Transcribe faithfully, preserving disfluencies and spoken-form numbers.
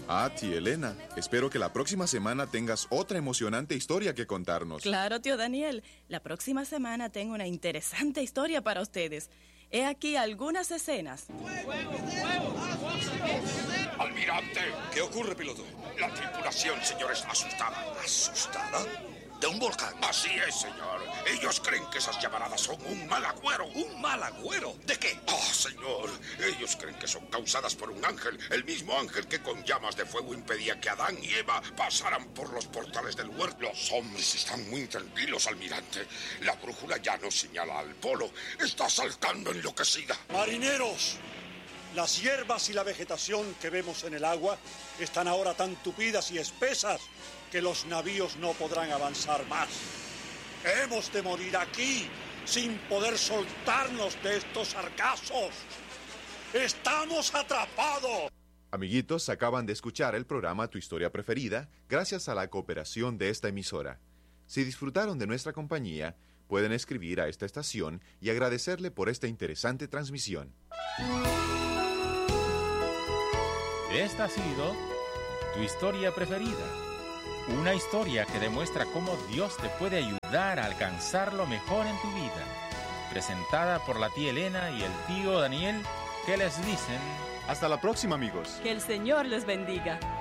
Ah, tía Elena, espero que la próxima semana tengas otra emocionante historia que contarnos. Claro, tío Daniel. La próxima semana tengo una interesante historia para ustedes. He aquí algunas escenas. ¡Almirante! ¿Qué ocurre, piloto? La tripulación, señor, está asustada. ¿Asustada? ¿De un volcán? Así es, señor. Ellos creen que esas llamaradas son un mal agüero. ¿Un mal agüero? ¿De qué? Oh, señor. Ellos creen que son causadas por un ángel. El mismo ángel que con llamas de fuego impedía que Adán y Eva pasaran por los portales del huerto. Los hombres están muy tranquilos, almirante. La brújula ya no señala al polo. Está saltando enloquecida. ¡Marineros! Las hierbas y la vegetación que vemos en el agua están ahora tan tupidas y espesas que los navíos no podrán avanzar más. Hemos de morir aquí sin poder soltarnos de estos sargazos. ¡Estamos atrapados! Amiguitos, acaban de escuchar el programa Tu Historia Preferida gracias a la cooperación de esta emisora. Si disfrutaron de nuestra compañía, pueden escribir a esta estación y agradecerle por esta interesante transmisión. Esta ha sido Tu Historia Preferida. Una historia que demuestra cómo Dios te puede ayudar a alcanzar lo mejor en tu vida. Presentada por la tía Elena y el tío Daniel, que les dicen... Hasta la próxima, amigos. Que el Señor les bendiga.